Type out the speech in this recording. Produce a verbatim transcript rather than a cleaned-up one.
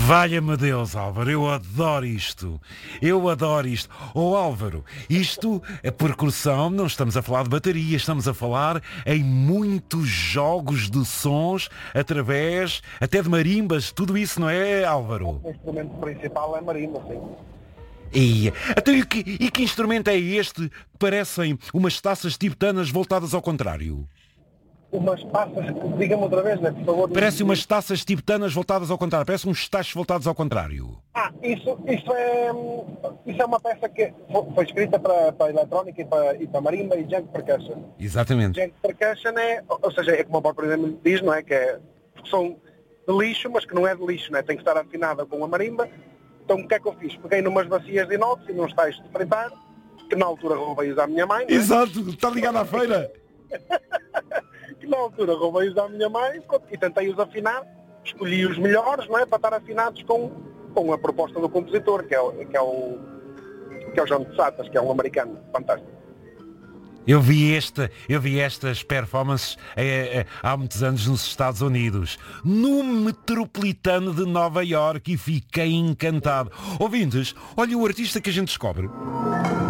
Valha-me Deus, Álvaro, eu adoro isto. Eu adoro isto. Oh, Álvaro, isto é percussão, não estamos a falar de bateria, estamos a falar em muitos jogos de sons, através até de marimbas, tudo isso, não é, Álvaro? O instrumento principal é marimba, sim. E, então, e, que, e que instrumento é este que parecem umas taças tibetanas voltadas ao contrário? Umas passas, diga-me outra vez, né, por favor. Parece umas taças tibetanas voltadas ao contrário, parece uns tachos voltados ao contrário. Ah, isso, isso, é, isso é uma peça que foi, foi escrita para, para a eletrónica e para, e para marimba e junk percussion. Exatamente. Junk percussion é, ou seja, é como o próprio nome diz, não é? Que é, são de lixo, mas que não é de lixo, não é? Tem que estar afinada com a marimba. Então o que é que eu fiz? Peguei numas bacias de inox e nos tais de fritar, que na altura roubei-os à minha mãe. Não é? Exato, está ligado à feira. Que na altura roubei-os à minha mãe e tentei-os afinar, escolhi os melhores, não é? Para estar afinados com, com a proposta do compositor, que é, o- que é o que é o John Satas, que é um americano fantástico. Eu vi, esta, eu vi estas performances eh, eh, há muitos anos nos Estados Unidos, no Metropolitano de Nova Iorque, e fiquei encantado. Ouvintes, olha o artista que a gente descobre.